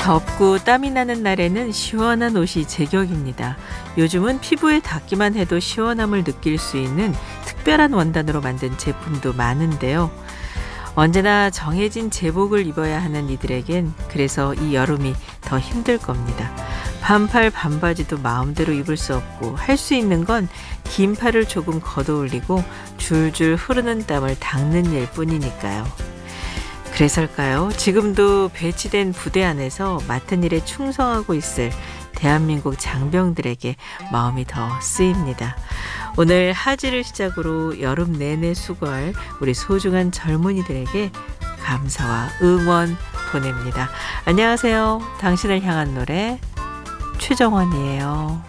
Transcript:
덥고 땀이 나는 날에는 시원한 옷이 제격입니다. 요즘은 피부에 닿기만 해도 시원함을 느낄 수 있는 특별한 원단으로 만든 제품도 많은데요. 언제나 정해진 제복을 입어야 하는 이들에겐 그래서 이 여름이 더 힘들 겁니다. 반팔 반바지도 마음대로 입을 수 없고 할 수 있는 건 긴 팔을 조금 걷어올리고 줄줄 흐르는 땀을 닦는 일 뿐이니까요. 그래서일까요? 지금도 배치된 부대 안에서 맡은 일에 충성하고 있을 대한민국 장병들에게 마음이 더 쓰입니다. 오늘 하지를 시작으로 여름 내내 수고할 우리 소중한 젊은이들에게 감사와 응원 보냅니다. 안녕하세요. 당신을 향한 노래 최정원이에요.